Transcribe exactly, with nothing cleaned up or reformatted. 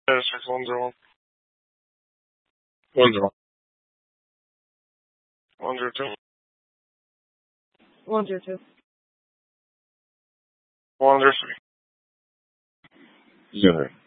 Yeah, six one zero one. One zero. One zero two. One zero two. One zero three. Zero.